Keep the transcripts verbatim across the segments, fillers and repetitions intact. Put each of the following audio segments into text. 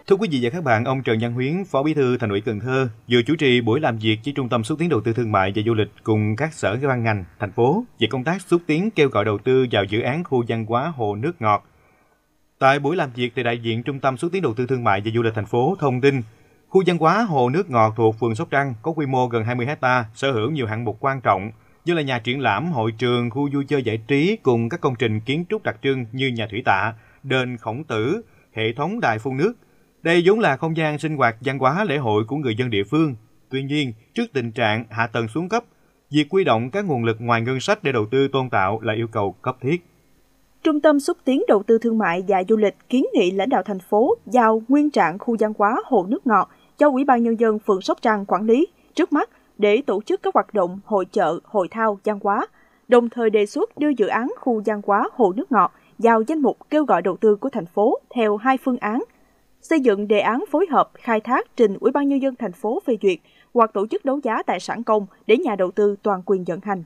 Thưa quý vị và các bạn, ông Trần Văn Huyến, Phó Bí thư Thành ủy Cần Thơ vừa chủ trì buổi làm việc với Trung tâm xúc tiến đầu tư thương mại và du lịch cùng các sở ban ngành thành phố về công tác xúc tiến kêu gọi đầu tư vào dự án khu văn hóa hồ nước ngọt. Tại buổi làm việc, thì đại diện Trung tâm xúc tiến đầu tư thương mại và du lịch thành phố thông tin, khu văn hóa hồ nước ngọt thuộc phường Sóc Trăng có quy mô gần hai mươi héc ta, sở hữu nhiều hạng mục quan trọng như là nhà triển lãm, hội trường, khu vui chơi giải trí cùng các công trình kiến trúc đặc trưng như nhà thủy tạ, đền Khổng Tử, hệ thống đài phun nước. Đây vốn là không gian sinh hoạt văn hóa lễ hội của người dân địa phương. Tuy nhiên, trước tình trạng hạ tầng xuống cấp, việc huy động các nguồn lực ngoài ngân sách để đầu tư tôn tạo là yêu cầu cấp thiết. Trung tâm xúc tiến đầu tư thương mại và du lịch kiến nghị lãnh đạo thành phố giao nguyên trạng khu văn hóa hồ nước ngọt cho Ủy ban Nhân dân phường Sóc Trăng quản lý trước mắt để tổ chức các hoạt động hội chợ, hội thao văn hóa, đồng thời đề xuất đưa dự án khu văn hóa hồ nước ngọt vào danh mục kêu gọi đầu tư của thành phố theo hai phương án: xây dựng đề án phối hợp khai thác trình Ủy ban Nhân dân thành phố phê duyệt hoặc tổ chức đấu giá tài sản công để nhà đầu tư toàn quyền vận hành.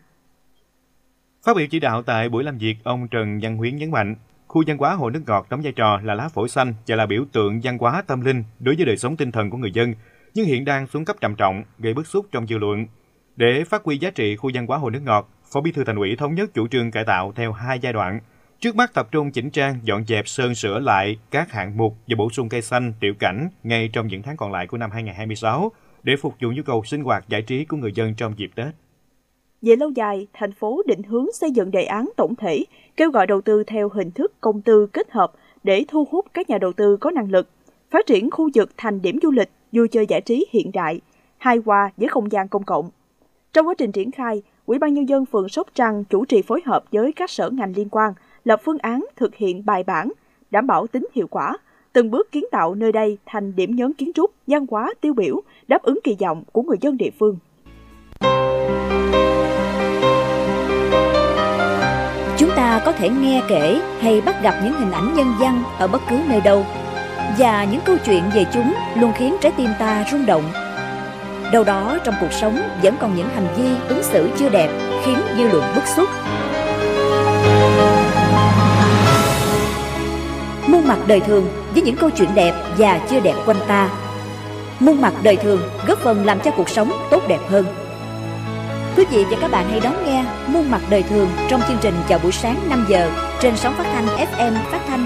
Phát biểu chỉ đạo tại buổi làm việc, ông Trần Văn Huyến nhấn mạnh, khu văn hóa hồ nước ngọt đóng vai trò là lá phổi xanh và là biểu tượng văn hóa tâm linh đối với đời sống tinh thần của người dân, nhưng hiện đang xuống cấp trầm trọng, gây bức xúc trong dư luận. Để phát huy giá trị khu văn hóa hồ nước ngọt, Phó Bí thư Thành ủy thống nhất chủ trương cải tạo theo hai giai đoạn. Trước mắt tập trung chỉnh trang, dọn dẹp, sơn sửa lại các hạng mục và bổ sung cây xanh, tiểu cảnh ngay trong những tháng còn lại của năm hai không hai sáu để phục vụ nhu cầu sinh hoạt giải trí của người dân trong dịp Tết. Về lâu dài, thành phố định hướng xây dựng đề án tổng thể, kêu gọi đầu tư theo hình thức công tư kết hợp để thu hút các nhà đầu tư có năng lực, phát triển khu vực thành điểm du lịch, vui chơi giải trí hiện đại, hài hòa với không gian công cộng. Trong quá trình triển khai, Ủy ban Nhân dân phường Sóc Trăng chủ trì phối hợp với các sở ngành liên quan, lập phương án thực hiện bài bản, đảm bảo tính hiệu quả, từng bước kiến tạo nơi đây thành điểm nhấn kiến trúc, văn hóa tiêu biểu, đáp ứng kỳ vọng của người dân địa phương. Chúng ta có thể nghe kể hay bắt gặp những hình ảnh nhân văn ở bất cứ nơi đâu, và những câu chuyện về chúng luôn khiến trái tim ta rung động. Đâu đó trong cuộc sống vẫn còn những hành vi ứng xử chưa đẹp khiến dư luận bức xúc. Muôn mặt đời thường với những câu chuyện đẹp và chưa đẹp quanh ta. Muôn mặt đời thường góp phần làm cho cuộc sống tốt đẹp hơn. Quý vị và các bạn hãy đón nghe Muôn mặt đời thường trong chương trình chào buổi sáng năm giờ trên sóng phát thanh ép em Phát thanh